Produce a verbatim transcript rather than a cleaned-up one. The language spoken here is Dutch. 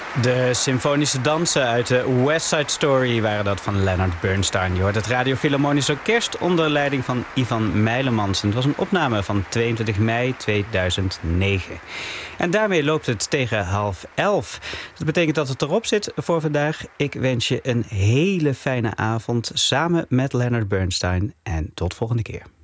De symfonische dansen uit de West Side Story waren dat van Leonard Bernstein. Je hoort het Radio Philharmonisch Orkest onder leiding van Ivan Meilemans. Het was een opname van tweeëntwintig mei tweeduizend negen. En daarmee loopt het tegen half elf. Dat betekent dat het erop zit voor vandaag. Ik wens je een hele fijne avond samen met Leonard Bernstein. En tot volgende keer.